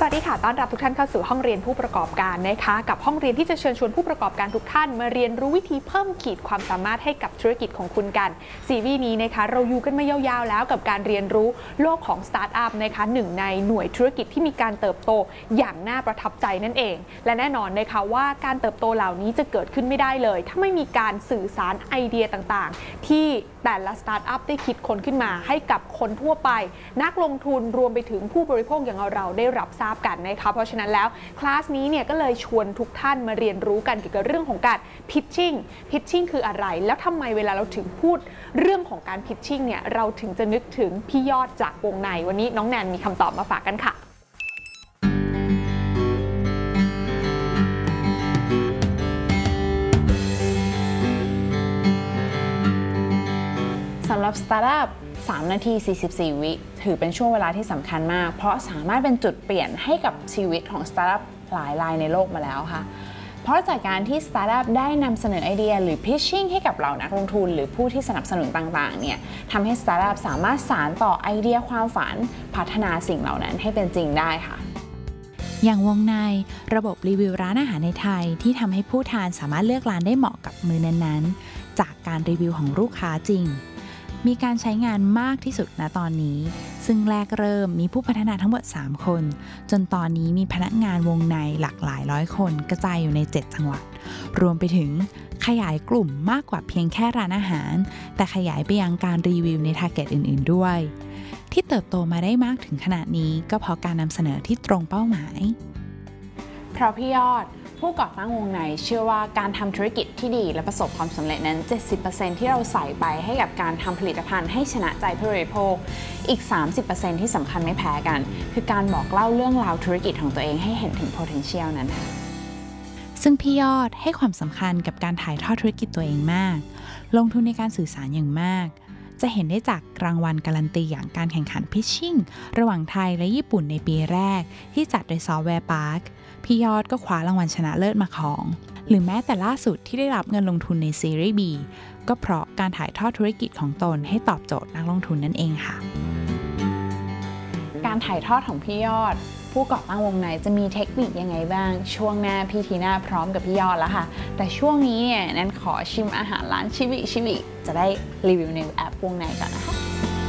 วัสดีค่ะต้อนรับทุกท่านเข้าสู่ห้องเรียนผู้ประกอบการนะคะกับห้องเรียนที่จะเชิญชวนผู้ประกอบการทุกท่านมาเรียนรู้วิธีเพิ่มขีดความสามารถให้กับธุรกิจของคุณกันซีรีส์นี้นะคะเราอยู่กันมายาวๆแล้วกับการเรียนรู้โลกของสตาร์ทอัพนะคะหนึ่งในหน่วยธุรกิจที่มีการเติบโตอย่างน่าประทับใจนั่นเองและแน่นอนนะคะว่าการเติบโตเหล่านี้จะเกิดขึ้นไม่ได้เลยถ้าไม่มีการสื่อสารไอเดียต่างๆที่แต่ละสตาร์ทอัพได้คิดค้นขึ้นมาให้กับคนทั่วไปนักลงทุนรวมไปถึงผู้บริโภคอย่างเราได้รับทราบกันนะคะเพราะฉะนั้นแล้วคลาสนี้เนี่ยก็เลยชวนทุกท่านมาเรียนรู้กันเกี่ยวกับเรื่องของการพิชชิ่งคืออะไรแล้วทำไมเวลาเราถึงพูดเรื่องของการพิชชิ่งเนี่ยเราถึงจะนึกถึงพี่ยอดจากวงในวันนี้น้องแนนมีคำตอบมาฝากกันค่ะสำหรับสตาร์ทอัพ3 นาที 44 วิถือเป็นช่วงเวลาที่สำคัญมากเพราะสามารถเป็นจุดเปลี่ยนให้กับชีวิตของสตาร์ทอัพหลายรายในโลกมาแล้วค่ะเพราะจากการที่สตาร์ทอัพได้นำเสนอไอเดียหรือ pitching ให้กับเหล่านักลงทุนหรือผู้ที่สนับสนุนต่างๆเนี่ยทำให้สตาร์ทอัพสามารถสานต่อไอเดียความฝันพัฒนาสิ่งเหล่านั้นให้เป็นจริงได้ค่ะอย่างวงในระบบรีวิวร้านอาหารในไทยที่ทำให้ผู้ทานสามารถเลือกร้านได้เหมาะกับมื้อนั้นๆจากการรีวิวของลูกค้าจริงมีการใช้งานมากที่สุดณตอนนี้ซึ่งแรกเริ่มมีผู้พัฒนาทั้งหมด3 คนจนตอนนี้มีพนักงานวงในหลากหลายร้อยคนกระจายอยู่ใน7 จังหวัดรวมไปถึงขยายกลุ่มมากกว่าเพียงแค่ร้านอาหารแต่ขยายไปยังการรีวิวในทาร์เก็ตอื่นๆด้วยที่เติบโตมาได้มากถึงขนาดนี้ก็เพราะการนำเสนอที่ตรงเป้าหมายเพราะพี่ยอดผู้ก่อตั้งวงในเชื่อว่าการทำธุรกิจที่ดีและประสบความสำเร็จนั้น 70% ที่เราใส่ไปให้กับการทำผลิตภัณฑ์ให้ชนะใจผู้บริโภคอีก 30% ที่สำคัญไม่แพ้กันคือการบอกเล่าเรื่องราวธุรกิจของตัวเองให้เห็นถึง potential นั้นค่ะซึ่งพี่ยอดให้ความสำคัญกับการถ่ายทอดธุรกิจตัวเองมากลงทุนในการสื่อสารอย่างมากจะเห็นได้จากรางวัลการันตีอย่างการแข่งขันพิชชิ่งระหว่างไทยและญี่ปุ่นในปีแรกที่จัดโดยซอฟต์แวร์พาร์คพี่ยอดก็คว้ารางวัลชนะเลิศมาครองหรือแม้แต่ล่าสุดที่ได้รับเงินลงทุนในซีรีส์ B ก็เพราะการถ่ายทอดธุรกิจของตนให้ตอบโจทย์นักลงทุนนั่นเองค่ะการถ่ายทอดของพี่ยอดผู้ก่อตั้งวงในจะมีเทคนิคยังไงบ้างช่วงหน้าพี่ทีน่าพร้อมกับพี่ยอดแล้วค่ะแต่ช่วงนี้เนี่ยนั้นขอชิมอาหารร้านชิบิจะได้รีวิวในแอปวงในก่อนนะคะ